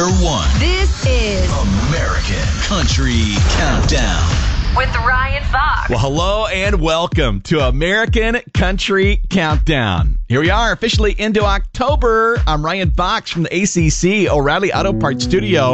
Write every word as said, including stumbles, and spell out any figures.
One. This is American Country Countdown with Ryan Fox. Well, hello and welcome to American Country Countdown. Here we are, officially into October. I'm Ryan Fox from the A C C O'Reilly Auto Parts Studio.